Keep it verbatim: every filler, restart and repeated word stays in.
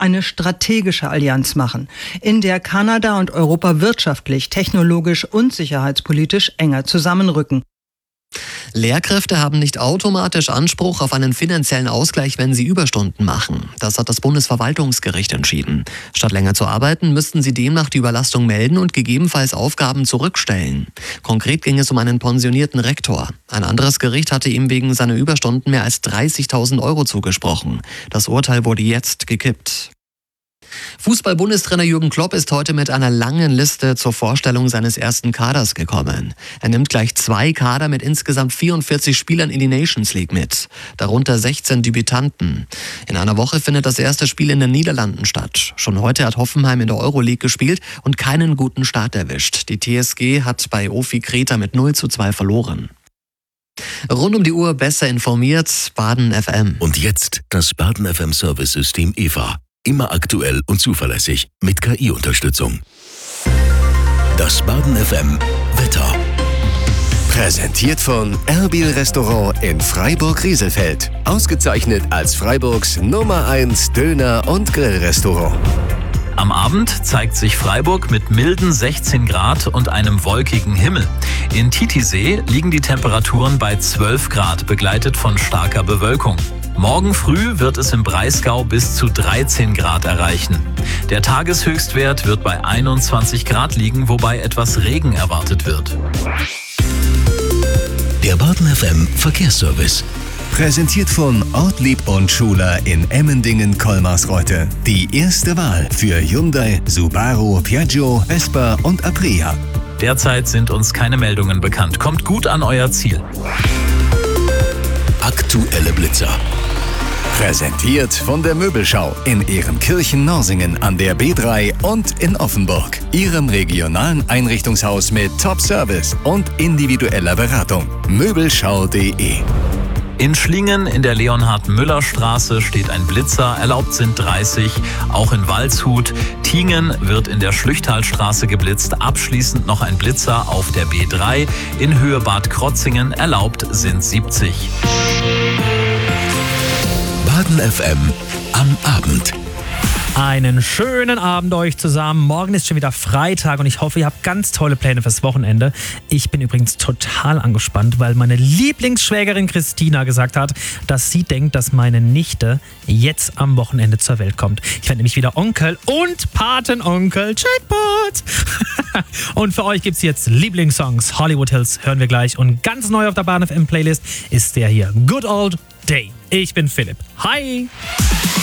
eine strategische Allianz machen, in der Kanada und Europa wirtschaftlich, technologisch und sicherheitspolitisch enger zusammenrücken. Lehrkräfte haben nicht automatisch Anspruch auf einen finanziellen Ausgleich, wenn sie Überstunden machen. Das hat das Bundesverwaltungsgericht entschieden. Statt länger zu arbeiten, müssten sie demnach die Überlastung melden und gegebenenfalls Aufgaben zurückstellen. Konkret ging es um einen pensionierten Rektor. Ein anderes Gericht hatte ihm wegen seiner Überstunden mehr als dreißigtausend Euro zugesprochen. Das Urteil wurde jetzt gekippt. Fußball-Bundestrainer Jürgen Klopp ist heute mit einer langen Liste zur Vorstellung seines ersten Kaders gekommen. Er nimmt gleich zwei Kader mit insgesamt vierundvierzig Spielern in die Nations League mit, darunter sechzehn Debütanten. In einer Woche findet das erste Spiel in den Niederlanden statt. Schon heute hat Hoffenheim in der Euroleague gespielt und keinen guten Start erwischt. Die T S G hat bei O F I Kreta mit null zu zwei verloren. Rund um die Uhr besser informiert, Baden F M. Und jetzt das Baden F M Service-System E V A. Immer aktuell und zuverlässig mit K I-Unterstützung. Das Baden F M Wetter. Präsentiert von Erbil Restaurant in Freiburg-Rieselfeld. Ausgezeichnet als Freiburgs Nummer eins Döner- und Grillrestaurant. Am Abend zeigt sich Freiburg mit milden sechzehn Grad und einem wolkigen Himmel. In Titisee liegen die Temperaturen bei zwölf Grad, begleitet von starker Bewölkung. Morgen früh wird es im Breisgau bis zu dreizehn Grad erreichen. Der Tageshöchstwert wird bei einundzwanzig Grad liegen, wobei etwas Regen erwartet wird. Der Baden F M Verkehrsservice. Präsentiert von Ortlieb und Schuler in Emmendingen-Kolmarsreuth. Die erste Wahl für Hyundai, Subaru, Piaggio, Vespa und Aprilia. Derzeit sind uns keine Meldungen bekannt. Kommt gut an euer Ziel. Aktuelle Blitzer. Präsentiert von der Möbelschau in Ehrenkirchen-Norsingen an der B drei und in Offenburg. Ihrem regionalen Einrichtungshaus mit Top-Service und individueller Beratung. Möbelschau punkt de. In Schlingen in der Leonhard-Müller-Straße steht ein Blitzer, erlaubt sind dreißig, auch in Waldshut. Tingen wird in der Schlüchtalstraße geblitzt, abschließend noch ein Blitzer auf der B drei. In Höhe Bad Krotzingen erlaubt sind siebzig. Baden F M am Abend. Einen schönen Abend euch zusammen. Morgen ist schon wieder Freitag und ich hoffe, ihr habt ganz tolle Pläne fürs Wochenende. Ich bin übrigens total angespannt, weil meine Lieblingsschwägerin Christina gesagt hat, dass sie denkt, dass meine Nichte jetzt am Wochenende zur Welt kommt. Ich werde nämlich wieder Onkel und Patenonkel. Jackpot! Und für euch gibt es jetzt Lieblingssongs. Hollywood Hills hören wir gleich. Und ganz neu auf der Baden F M Playlist ist der hier. Good Old Day. Ich bin Philipp. Hi!